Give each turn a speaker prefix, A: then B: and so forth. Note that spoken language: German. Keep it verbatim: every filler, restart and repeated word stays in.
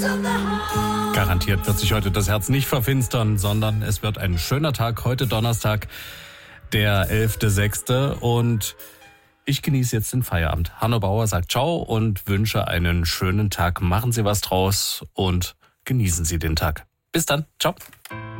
A: Garantiert wird sich heute das Herz nicht verfinstern, sondern es wird ein schöner Tag. Heute Donnerstag, der elfter sechster Und ich genieße jetzt den Feierabend. Hanno Bauer sagt Ciao und wünsche einen schönen Tag. Machen Sie was draus und genießen Sie den Tag. Bis dann. Ciao.